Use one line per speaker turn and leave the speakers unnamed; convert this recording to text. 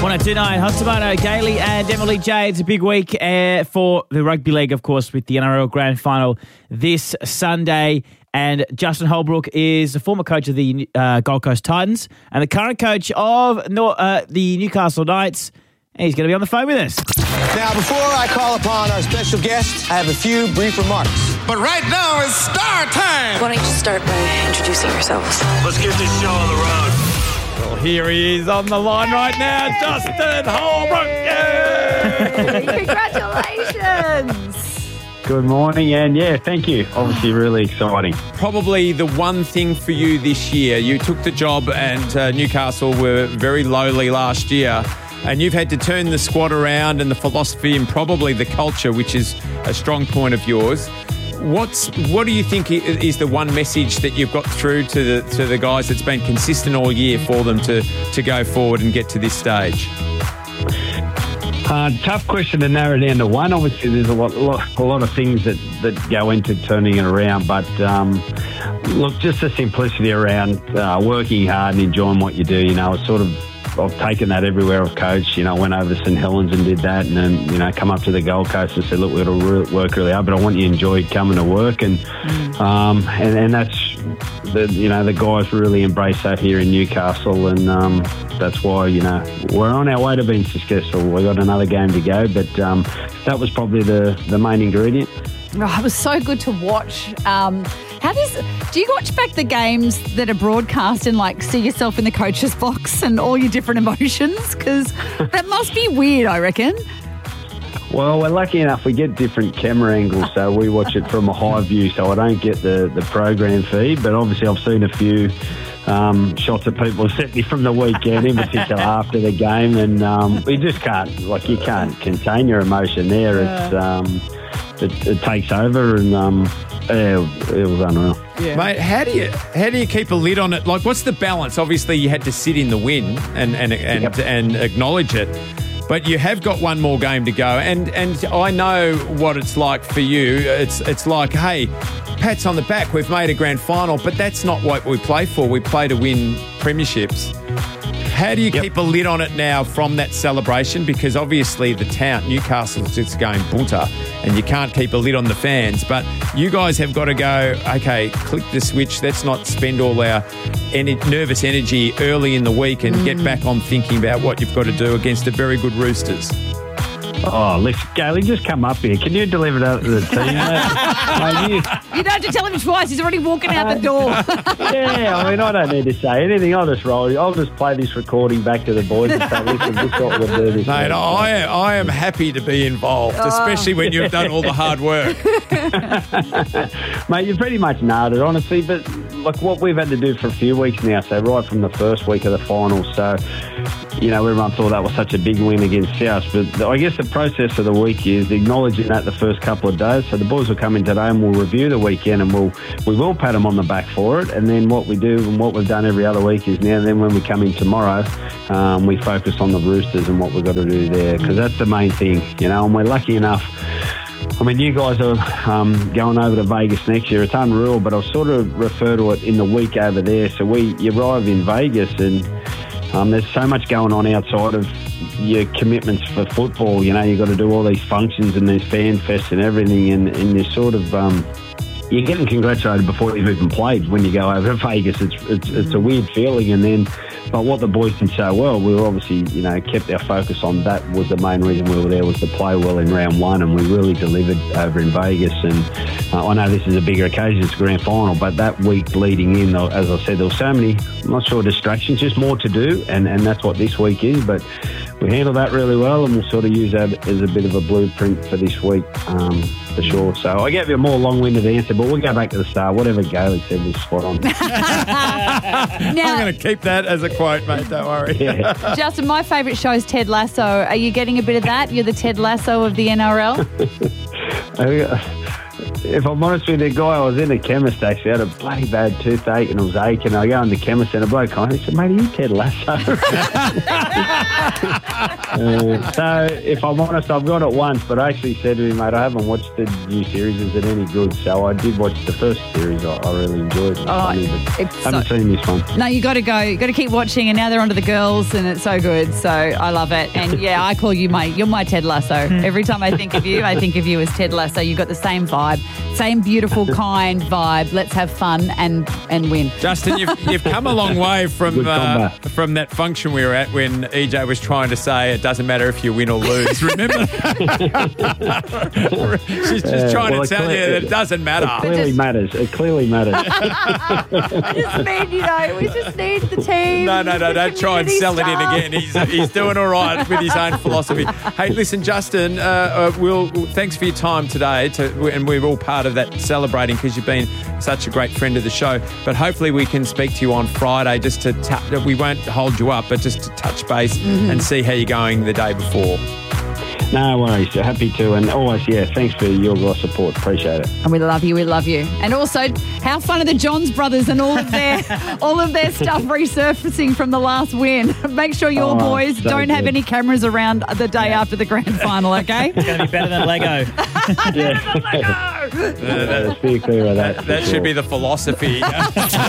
102.9, Hot Tomato, Gailey and Emily J. It's a big week for the rugby league, of course, with the NRL Grand Final this Sunday. And Justin Holbrook is the former coach of the Gold Coast Titans and the current coach of the Newcastle Knights. And he's going to be on the phone with us.
Now, before I call upon our special guest, I have a few brief remarks.
But right now it's star time.
Why don't you start by introducing yourselves?
Let's get this show on the road.
Well, here he is on the line right now, Justin Holbrook. Yay!
Congratulations.
Good morning, and yeah, thank you. Obviously really exciting.
Probably the one thing for you this year, you took the job and Newcastle were very lowly last year, and you've had to turn the squad around and the philosophy and probably the culture, which is a strong point of yours. What do you think is the one message that you've got through to the guys that's been consistent all year for them to go forward and get to this stage?
Tough question to narrow down to one. Obviously, there's a lot of things that go into turning it around. But look, just the simplicity around working hard and enjoying what you do. You know, it's sort of, I've taken that everywhere I've coached. You know, I went over to St Helens and did that, and then, you know, come up to the Gold Coast and said, look, we've got to work really hard, but I want you to enjoy coming to work. And that's, the guys really embrace that here in Newcastle, and that's why, you know, we're on our way to being successful. We've got another game to go, but that was probably the main ingredient.
Oh, it was so good to watch. Do you watch back the games that are broadcast and like see yourself in the coach's box and all your different emotions? Because that must be weird, I reckon.
Well, we're lucky enough we get different camera angles, so we watch it from a high view, so I don't get the program feed, but obviously I've seen a few shots that people have sent me from the weekend, in particular after the game, and you just can't, you can't contain your emotion there. It takes over, and it was unreal.
Yeah. Mate, how do you keep a lid on it? Like, what's the balance? Obviously, you had to sit in the win and acknowledge it, but you have got one more game to go. And I know what it's like for you. It's like, hey, pats on the back, we've made a grand final, but that's not what we play for. We play to win premierships. How do you keep a lid on it now from that celebration? Because obviously the town, Newcastle's just going bunter, and you can't keep a lid on the fans. But you guys have got to go, okay, click the switch. Let's not spend all our nervous energy early in the week and get back on thinking about what you've got to do against a very good Roosters.
Oh, listen, Gailey, just come up here. Can you deliver that to the team?
You don't have to tell him twice. He's already walking out the door.
Yeah, I mean, I don't need to say anything. I'll just roll. I'll just play this recording back to the boys and say, listen, this is what we'll do this
Mate, I am happy to be involved, especially when you've done all the hard work.
Mate, you've pretty much nailed it, honestly. But look, what we've had to do for a few weeks now, so right from the first week of the final, so, you know, everyone thought that was such a big win against South, but I guess the process of the week is acknowledging that the first couple of days. So the boys will come in today and we'll review the weekend, and we will pat them on the back for it. And then what we do and what we've done every other week is now then when we come in tomorrow, we focus on the Roosters and what we've got to do there, because that's the main thing, you know. And we're lucky enough. I mean, you guys are going over to Vegas next year. It's unreal, but I'll sort of refer to it in the week over there. So you arrive in Vegas, and there's so much going on outside of your commitments for football. You know, you've got to do all these functions and there's fan fests and everything, and you're sort of you're getting congratulated before you've even played when you go over to Vegas. It's a weird feeling, and then. But what the boys did so well, we were obviously, you know, kept our focus on that. Was the main reason we were there, was to play well in round one, and we really delivered over in Vegas. And I know this is a bigger occasion, it's a grand final, but that week leading in, as I said, there were so many, I'm not sure, distractions, just more to do, and that's what this week is. But we handled that really well, and we'll sort of use that as a bit of a blueprint for this week, for sure. So I gave you a more long-winded answer, but we'll go back to the start. Whatever Gailey said was spot on.
I'm going to keep that as a quote, mate, don't worry.
Yeah.
Justin, my favourite show is Ted Lasso. Are you getting a bit of that? You're the Ted Lasso of the NRL?
If I'm honest with you, the guy, I was in a chemist actually, had a bloody bad toothache and it was aching. I go in the chemist and a bloke kind of said, mate, are you Ted Lasso? So, if I'm honest, I've got it once, but I actually said to him, mate, I haven't watched the new series. Is it any good? So I did watch the first series. I really enjoyed it. Haven't seen this one.
No, you got to go. You got to keep watching, and now they're onto the girls, and it's so good. So I love it. And yeah, I call you you're my Ted Lasso. Every time I think of you as Ted Lasso. You've got the same vibe, same beautiful, kind vibe. Let's have fun and win.
Justin, you've come a long way from that function we were at when EJ was trying to say it doesn't matter if you win or lose. Remember? She's just trying to tell you that it doesn't matter.
It clearly matters. It clearly matters.
We just need the team.
No, don't try and sell it in again. He's doing all right with his own philosophy. Hey, listen, Justin, thanks for your time today, and we're all part of that celebrating because you've been such a great friend of the show. But hopefully we can speak to you on Friday just to we won't hold you up, but just to touch base and see how you're going the day before.
No worries. Happy to. And always, thanks for your support. Appreciate it.
And we love you. And also, how fun are the Johns brothers and all of their stuff resurfacing from the last win? Make sure your boys don't have any cameras around the day after the grand final, okay?
It's going to be better than Lego.
Steer clear of that.
That should be the philosophy.